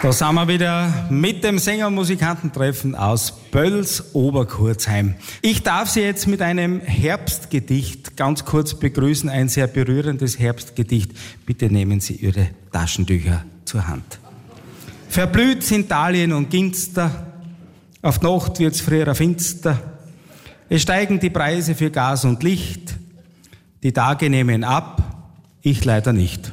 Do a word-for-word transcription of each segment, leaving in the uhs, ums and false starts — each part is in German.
Da sind wir wieder mit dem Sänger-Musikantentreffen aus Böls Oberkurzheim. Ich darf Sie jetzt mit einem Herbstgedicht ganz kurz begrüßen, ein sehr berührendes Herbstgedicht. Bitte nehmen Sie Ihre Taschentücher zur Hand. Verblüht sind Dahlien und Ginster, auf die Nacht wird's früher finster. Es steigen die Preise für Gas und Licht, die Tage nehmen ab, ich leider nicht.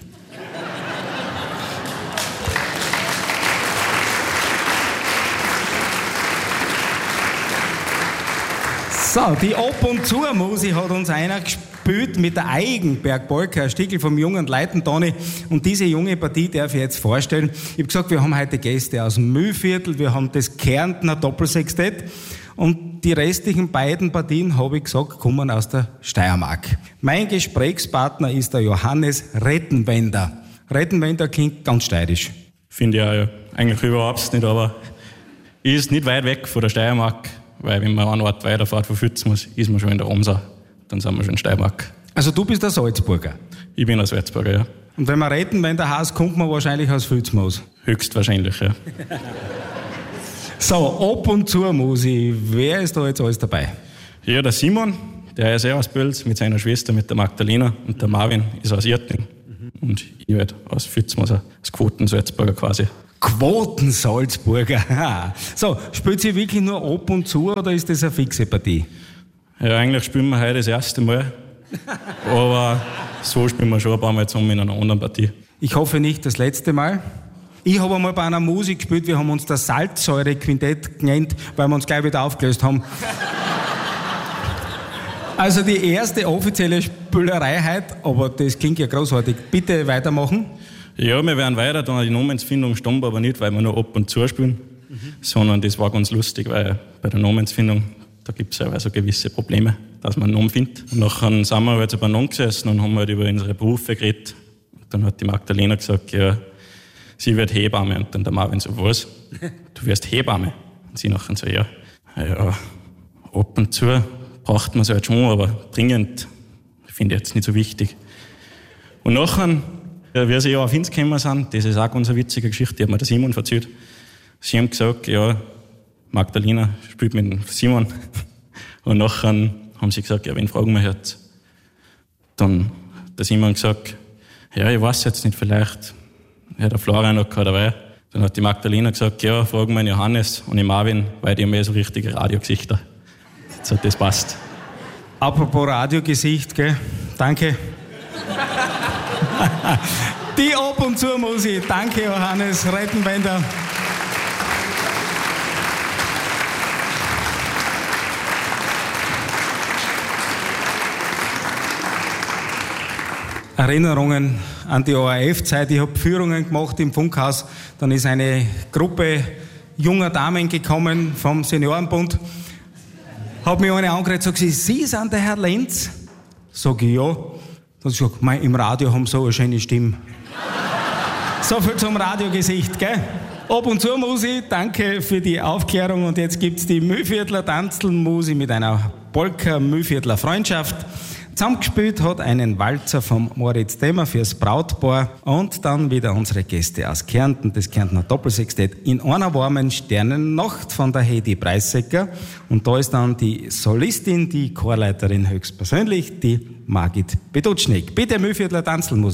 So, die Ab- und Zu-Musik hat uns einer gespielt mit der Eigenberg-Polka, ein Stückel vom jungen Leitentoni. Und diese junge Partie darf ich jetzt vorstellen. Ich habe gesagt, wir haben heute Gäste aus dem Mühlviertel, wir haben das Kärntner Doppelsextett. Und die restlichen beiden Partien, habe ich gesagt, kommen aus der Steiermark. Mein Gesprächspartner ist der Johannes Rettenwender. Rettenwender klingt ganz steirisch. Finde ich auch, ja. Eigentlich überhaupt nicht, aber ist nicht weit weg von der Steiermark. Weil wenn man einen Ort weiterfährt von Fützmus, ist man schon in der Romsa. Dann sind wir schon in Steiermark. Also du bist der Salzburger? Ich bin ein Salzburger, ja. Und wenn man reden, wenn der Haus kommt, man wahrscheinlich aus Fützmus? Höchstwahrscheinlich, ja. So, Ab- und Zu-Musik. Wer ist da jetzt alles dabei? Ja, der Simon, der ist ja aus Böls mit seiner Schwester, mit der Magdalena. Und der Marvin ist aus Irting. Mhm. Und ich halt aus Fützmus, als Quoten-Salzburger quasi. Quoten-Salzburger. So, spielt sie wirklich nur ab und zu oder ist das eine fixe Partie? Ja, eigentlich spielen wir heute das erste Mal. Aber so spielen wir schon ein paar Mal zusammen in einer anderen Partie. Ich hoffe nicht das letzte Mal. Ich habe einmal bei einer Musik gespielt, wir haben uns das Salzsäure-Quintett genannt, weil wir uns gleich wieder aufgelöst haben. Also die erste offizielle Spielerei heute, aber das klingt ja großartig. Bitte weitermachen. Ja, wir werden weiter, dann die Namensfindung stammt aber nicht, weil wir nur ab und zu spielen, mhm. sondern das war ganz lustig, weil bei der Namensfindung, da gibt es ja also gewisse Probleme, dass man einen Namen findet. Und nachher sind wir halt beieinander gesessen und haben halt über unsere Berufe geredet. Und dann hat die Magdalena gesagt, ja, sie wird Hebamme. Und dann der Marvin so, was? Du wirst Hebamme? Und sie nachher so, ja, ja, ab und zu braucht man es halt schon, aber dringend finde ich jetzt nicht so wichtig. Und nachher, ja, wie sie ja auf uns gekommen sind, das ist auch ganz eine witzige Geschichte, die hat mir der Simon erzählt. Sie haben gesagt, ja, Magdalena spielt mit dem Simon. Und nachher haben sie gesagt, ja, wen fragen wir jetzt? Dann der Simon gesagt, ja, ich weiß jetzt nicht, vielleicht, ja, der Florian noch keiner dabei. Dann hat die Magdalena gesagt, ja, fragen wir den Johannes und den Marvin, weil die haben ja so richtige Radiogesichter. Jetzt hat das passt. Apropos Radiogesicht, gell? Danke. Die Ab- und Zu-Musik. Danke, Johannes Rettenwender. Erinnerungen an die O R F-Zeit. Ich habe Führungen gemacht im Funkhaus. Dann ist eine Gruppe junger Damen gekommen vom Seniorenbund. Hat mich eine angeredet und gesagt, Sie sind der Herr Lenz? Sag ich, ja. Dann sag ich, im Radio haben sie so eine schöne Stimme. So viel zum Radiogesicht, gell? Ab- und Zu-Musik, danke für die Aufklärung. Und jetzt gibt's die Mühlviertler Tanzelmusik mit einer Polka-Mühlviertler Freundschaft. Zusammengespielt hat einen Walzer vom Moritz Demmer fürs Brautpaar und dann wieder unsere Gäste aus Kärnten, das Kärntner Doppelsextett in einer warmen Sternennacht von der Hedi Preissecker. Und da ist dann die Solistin, die Chorleiterin höchstpersönlich, die Margit Bedutschnik. Bitte Mühlviertler Tanzelmusik.